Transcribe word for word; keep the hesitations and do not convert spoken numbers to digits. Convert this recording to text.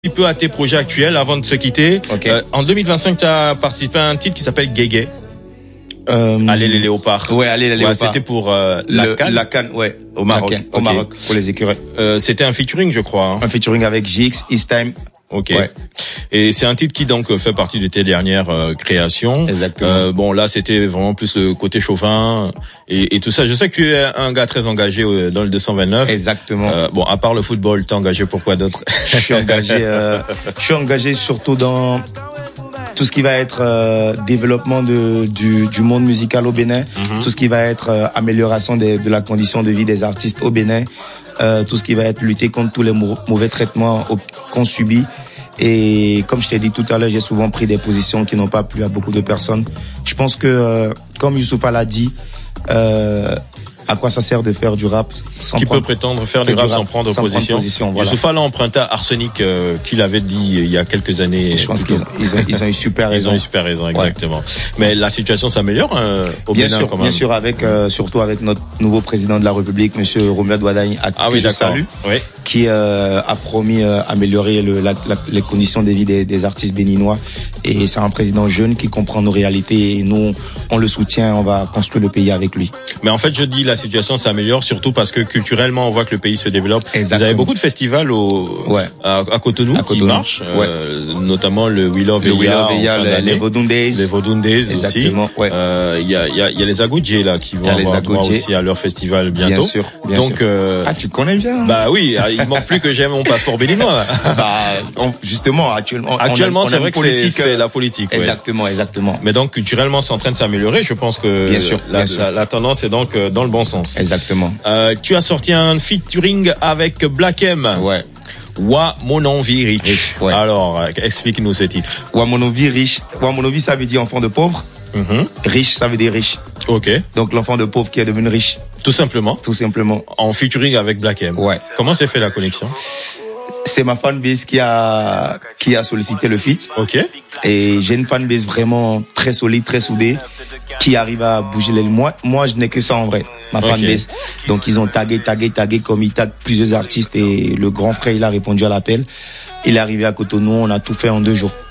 petit peu à tes projets actuels avant de se quitter. Okay. Euh, en deux mille vingt-cinq, tu as participé à un titre qui s'appelle Guégué. Euh, Allez les léopards. Ouais, allez les léopards. Ouais, c'était pour euh, la Le, Cannes. La Cannes, ouais. Au Maroc. La Cannes, au Okay. Maroc, pour les écureuils. Euh, c'était un featuring, je crois. Hein. Un featuring avec G X, East Time. Ok. Ouais. Et c'est un titre qui donc fait partie de tes dernières euh, créations. Exactement. Euh, bon là c'était vraiment plus le côté chauvin et, et tout ça. Je sais que tu es un gars très engagé euh, dans le deux cent vingt-neuf. Exactement. Euh, bon à part le football, t'es engagé pour quoi d'autre? Je suis engagé. Euh, je suis engagé surtout dans tout ce qui va être euh, développement de, du, du monde musical au Bénin, mm-hmm. tout ce qui va être euh, amélioration de, de la condition de vie des artistes au Bénin, euh, tout ce qui va être lutter contre tous les mauvais traitements qu'on subit. Et comme je t'ai dit tout à l'heure, j'ai souvent pris des positions qui n'ont pas plu à beaucoup de personnes. Je pense que, euh, comme Youssoupha l'a dit, euh, à quoi ça sert de faire du rap sans Qui prendre, peut prétendre faire du rap, rap sans prendre sans position, prendre position voilà. Youssoupha l'a emprunté à Arsenic euh, qu'il avait dit il y a quelques années. Je pense qu'ils ont, ils ont, ils ont eu super raison. Ils ont eu super raison, exactement. Ouais. Mais la situation s'améliore euh, au bien Bénin sûr, quand même. Bien sûr, avec euh, surtout avec notre nouveau président de la République, Monsieur Romuald Wadhagne, à ah qui oui, je salue, oui. qui euh, a promis euh, améliorer le, la, la, les conditions de vie des, des artistes béninois. Et c'est un président jeune qui comprend nos réalités et nous, on le soutient, on va construire le pays avec lui. Mais en fait, je dis la situation s'améliore surtout parce que culturellement, on voit que le pays se développe. Exactement. Vous avez beaucoup de festivals au, ouais. à, à Cotonou, à Cotonou qui marchent, ouais. euh, notamment le We Love le Eya, les, les Vodun Days, les Vodun Days aussi. Il ouais. euh, y a il y a il y a les Agoudjé là qui vont avoir droit aussi à leur festival bientôt. Bien sûr. Bien Donc sûr. Euh, ah tu connais bien. Hein. Bah oui, il manque plus que j'aime mon passeport béninois. bah on, justement actuellement. Actuellement, c'est vrai que politique, c'est la politique. Exactement, ouais. exactement. Mais donc culturellement, c'est en train de s'améliorer. Je pense que bien sûr, la, bien sûr. La, la tendance est donc dans le bon sens. Exactement. Euh, tu as sorti un featuring avec Black M. Ouais. Wa Monovi Rich. Rich ouais. Alors, explique-nous ce titre. Wa Monovi Rich. Wa Monovi, ça veut dire enfant de pauvre. Mm-hmm. Riche, ça veut dire riche. Ok. Donc l'enfant de pauvre qui est devenu riche. Tout simplement. Tout simplement. En featuring avec Black M. Ouais. Comment s'est fait la connexion? C'est ma fanbase qui a qui a sollicité le feat. Ok. Et j'ai une fanbase vraiment très solide, très soudée, qui arrive à bouger les. Moi, moi, je n'ai que ça en vrai, ma fanbase. Okay. Donc ils ont tagué, tagué, tagué comme ils taguent plusieurs artistes et le grand frère il a répondu à l'appel. Il est arrivé à Cotonou, on a tout fait en deux jours.